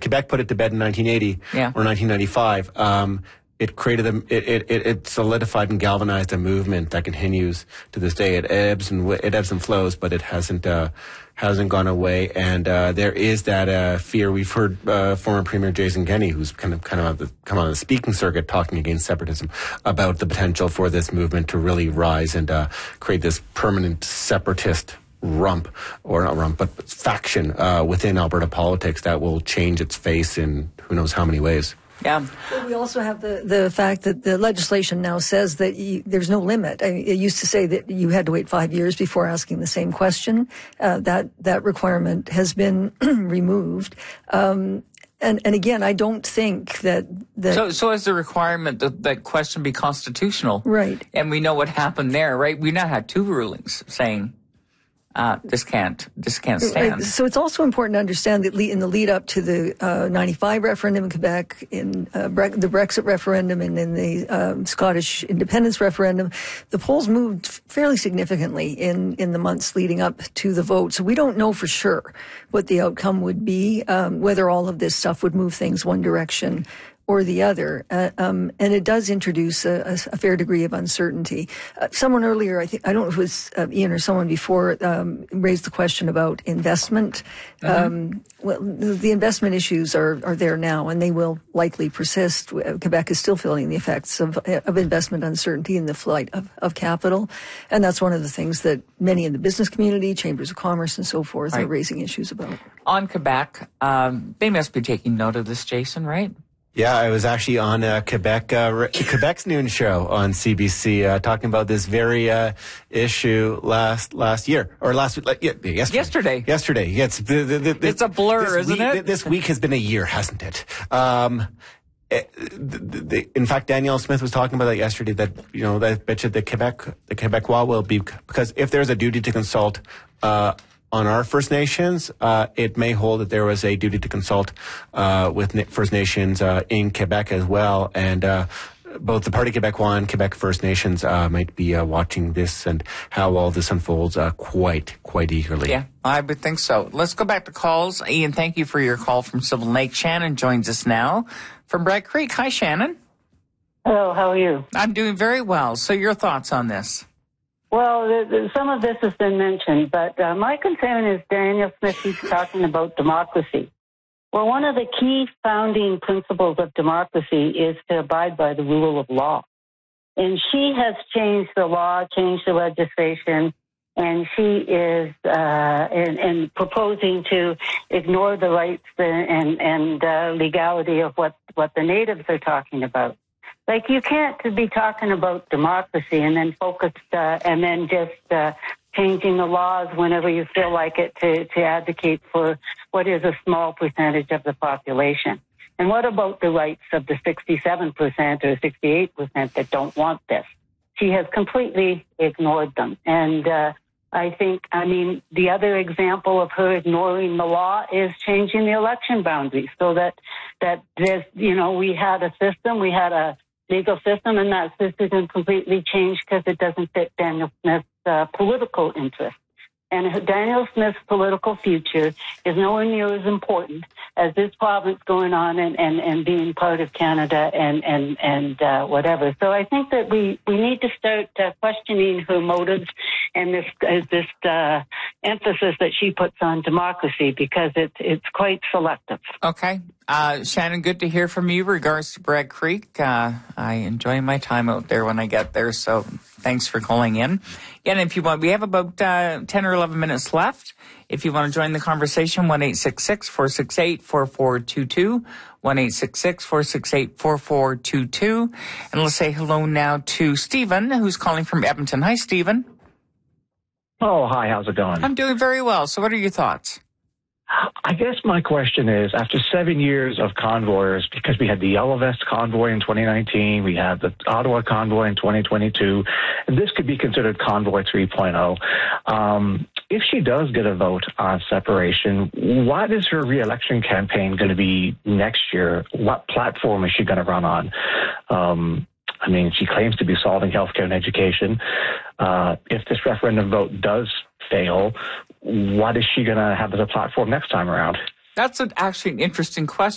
Quebec put it to bed in 1980 or 1995. It solidified and galvanized a movement that continues to this day. It ebbs and flows, but it hasn't gone away. And there is that fear. We've heard former Premier Jason Kenney, who's kind of come on the speaking circuit, talking against separatism, about the potential for this movement to really rise and create this permanent separatist faction within Alberta politics that will change its face in who knows how many ways. Yeah. Well, we also have the fact that the legislation now says that there's no limit. I mean, it used to say that you had to wait 5 years before asking the same question. That requirement has been removed. And again, I don't think that So is the requirement that question be constitutional? Right. And we know what happened there, right? We now had 2 rulings saying this can't stand. Right. So it's also important to understand that in the lead up to the 95 referendum in Quebec, in the Brexit referendum, and in the Scottish independence referendum, the polls moved fairly significantly in the months leading up to the vote. So we don't know for sure what the outcome would be, whether all of this stuff would move things one direction or the other. And it does introduce a fair degree of uncertainty. Someone earlier, I don't know if it was Ian or someone before, raised the question about investment. Well, the investment issues are there now, and they will likely persist. Quebec is still feeling the effects of investment uncertainty and the flight of capital. And that's one of the things that many in the business community, chambers of commerce and so forth, are raising issues about. On Quebec, they must be taking note of this, Jason, right? Yeah, I was actually on Quebec's noon show on CBC talking about this very issue last year or last week. Yesterday. It's a blur, isn't it? This week has been a year, hasn't it? In fact, Danielle Smith was talking about that yesterday. That that betcha the Quebecois will be, because if there's a duty to consult on our First Nations, it may hold that there was a duty to consult with First Nations in Quebec as well, and both the Parti Québécois and Quebec First Nations might be watching this and how all this unfolds quite eagerly. Yeah, I would think so. Let's go back to calls. Ian, thank you for your call from Sylvan Lake. Shannon joins us now from Bragg Creek. Hi, Shannon. Hello, how are you? I'm doing very well. So your thoughts on this? Well, some of this has been mentioned, but my concern is Danielle Smith keeps talking about democracy. Well, one of the key founding principles of democracy is to abide by the rule of law. And she has changed the law, changed the legislation, and she is and proposing to ignore the rights and legality of what the natives are talking about. Like, you can't be talking about democracy and then and then just changing the laws whenever you feel like it to advocate for what is a small percentage of the population. And what about the rights of the 67% or 68% that don't want this? She has completely ignored them. And the other example of her ignoring the law is changing the election boundaries so that there's, we had a legal system, and that system completely changed because it doesn't fit Danielle Smith's political interests. And Danielle Smith's political future is nowhere near as important as this province going on and being part of Canada and whatever. So I think that we need to start questioning her motives and this emphasis that she puts on democracy, because it's quite selective. Okay. Shannon, good to hear from you. Regards to Bragg Creek. I enjoy my time out there when I get there, so thanks for calling in. And if you want, we have about 10 or 11 minutes left. If you want to join the conversation, 1-866-468-4422, 1-866-468-4422. And let's say hello now to Stephen, who's calling from Edmonton. Hi, Stephen. Oh, hi. How's it going? I'm doing very well. So what are your thoughts? I guess my question is, after 7 years of convoyers, because we had the Yellow Vest convoy in 2019, we had the Ottawa convoy in 2022, and this could be considered Convoy 3.0. If she does get a vote on separation, what is her re-election campaign going to be next year? What platform is she going to run on? She claims to be solving healthcare and education. If this referendum vote does fail, what is she going to have as a platform next time around? That's actually an interesting question.